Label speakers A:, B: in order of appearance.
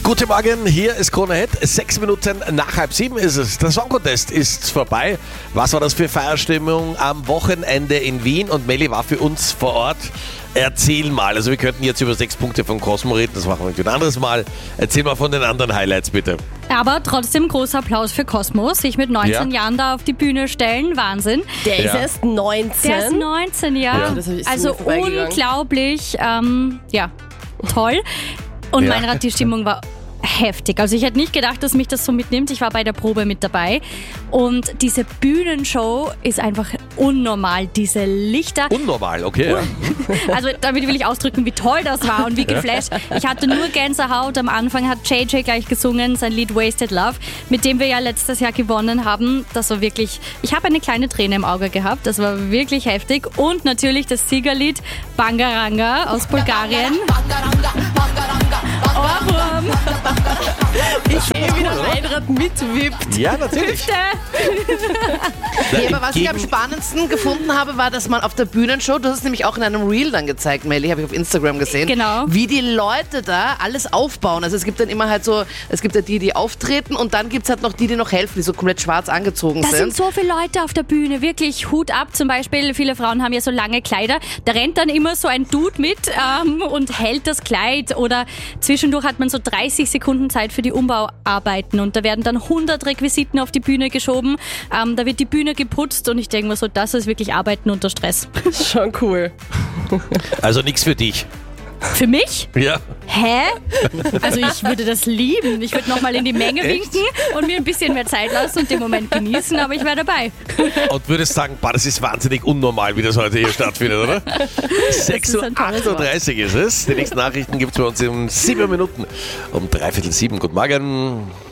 A: Guten Morgen, hier ist Krone Hit. 6 Minuten nach 6:30 ist es. Der Song Contest ist vorbei. Was war das für Feierstimmung am Wochenende in Wien? Und Melli war für uns vor Ort. Erzähl mal. Also wir könnten jetzt über 6 Punkte von Cosmo reden, das machen wir ein anderes Mal. Erzähl mal von den anderen Highlights, bitte.
B: Aber trotzdem großer Applaus für Cosmo, sich mit 19 Jahren da auf die Bühne stellen. Wahnsinn.
C: Der ist erst 19.
B: Der ist 19, ja.
C: Das ist
B: Also
C: mir vorbeigegangen.
B: unglaublich, toll. Und die Stimmung war heftig. Also ich hätte nicht gedacht, dass mich das so mitnimmt. Ich war bei der Probe mit dabei. Und diese Bühnenshow ist einfach unnormal. Diese Lichter.
A: Unnormal, okay. Ja.
B: Also damit will ich ausdrücken, wie toll das war und wie geflasht. Ich hatte nur Gänsehaut. Am Anfang hat JJ gleich gesungen, sein Lied Wasted Love, mit dem wir ja letztes Jahr gewonnen haben. Das war wirklich, ich habe eine kleine Träne im Auge gehabt. Das war wirklich heftig. Und natürlich das Siegerlied Bangaranga aus Bulgarien. Ohrwurm.
C: Ich sehe, wie der Reinrad mitwippt.
A: Ja, natürlich.
C: Ja, aber was ich am spannendsten gefunden habe, war, dass man auf der Bühnenshow, du hast es nämlich auch in einem Reel dann gezeigt, Melli, habe ich auf Instagram gesehen,
B: Genau.
C: wie die Leute da alles aufbauen. Also es gibt dann immer halt so, es gibt ja die auftreten und dann gibt es halt noch die noch helfen, die so komplett schwarz angezogen
B: Das
C: sind.
B: sind so viele Leute auf der Bühne, wirklich Hut ab. Zum Beispiel, viele Frauen haben ja so lange Kleider. Da rennt dann immer so ein Dude mit und hält das Kleid. Oder zwischendurch hat man so 30 Sekunden Zeit für die Umbauarbeiten. Und da werden dann 100 Requisiten auf die Bühne geschoben. Da wird die Bühne geputzt und ich denke mir so, das ist wirklich Arbeiten unter Stress.
C: Schon cool.
A: Also nichts für dich.
B: Für mich?
A: Ja.
B: Hä? Also ich würde das lieben. Ich würde nochmal in die Menge winken und mir ein bisschen mehr Zeit lassen und den Moment genießen, aber ich wäre dabei.
A: Und würdest sagen, das ist wahnsinnig unnormal, wie das heute hier stattfindet, oder? 6:38 ist es. Die nächsten Nachrichten gibt es bei uns in 7 Minuten um 6:45. Guten Morgen.